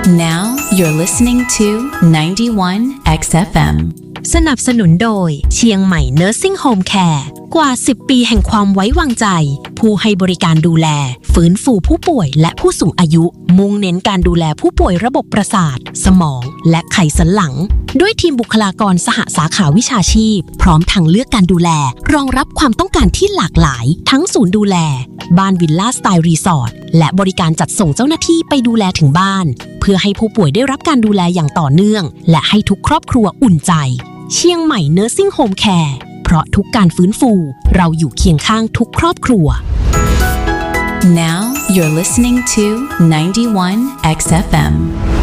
Now you're listening to 91 XFM สนับสนุนโดยเชียงใหม่ Nursing Home Care กว่า 10 ปีแห่งความไว้วางใจผู้ให้บริการดูแลฟื้นฟูผู้ป่วยและผู้สูงอายุมุ่งเน้นการดูแลผู้ป่วยระบบประสาทสมองและไขสันหลังด้วยทีมบุคลากรสหสาขาวิชาชีพพร้อมทางเลือกการดูแลรองรับความต้องการที่หลากหลายทั้งศูนย์ดูแลบ้านวิลล่าสไตล์รีสอร์ทและบริการจัดส่งเจ้าหน้าที่ไปดูแลถึงบ้านเพื่อให้ผู้ป่วยได้รับการดูแลอย่างต่อเนื่องและให้ทุกครอบครัวอุ่นใจเชียงใหม่ Nursing Home Care เพราะทุกการฟื้นฟูเราอยู่เคียงข้างทุกครอบครัว Now you're listening to 91 XFM